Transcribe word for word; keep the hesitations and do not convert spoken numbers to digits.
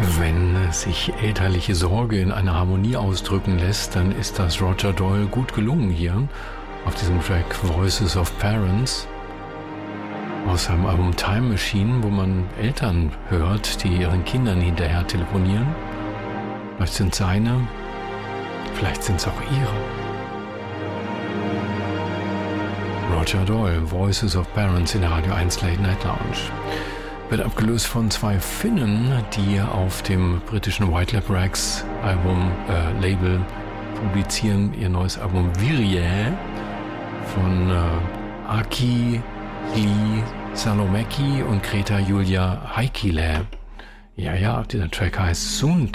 Wenn sich elterliche Sorge in einer Harmonie ausdrücken lässt, dann ist das Roger Doyle gut gelungen hier auf diesem Track Voices of Parents aus seinem Album Time Machine, wo man Eltern hört, die ihren Kindern hinterher telefonieren. Vielleicht sind seine, vielleicht sind es auch ihre. Roger Doyle, Voices of Parents in der Radio eins Late Night Lounge. Wird abgelöst von zwei Finnen, die auf dem britischen White Lab Rex Album, äh, Label publizieren ihr neues Album Virje von äh, Aki Li Salomäki und Greta Julia Heikkilä. Ja, ja, dieser Track heißt Soon